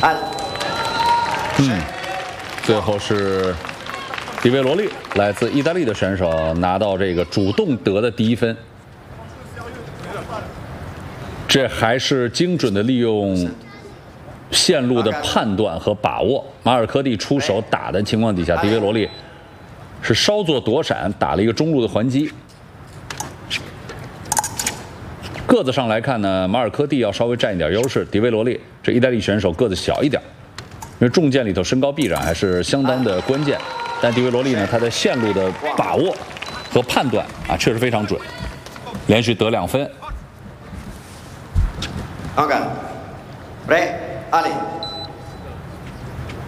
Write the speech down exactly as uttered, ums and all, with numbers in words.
嗯，最后是迪维罗利，来自意大利的选手拿到这个主动得的第一分。这还是精准的利用线路的判断和把握。马尔科蒂出手打的情况底下，迪维罗利是稍作躲闪，打了一个中路的还击。个子上来看呢，马尔科蒂要稍微占一点优势。迪维罗利这意大利选手个子小一点，因为重剑里头身高臂展还是相当的关键。但迪维罗利呢，他在线路的把握和判断啊，确实非常准，连续得两分。 OK， Re， Ali。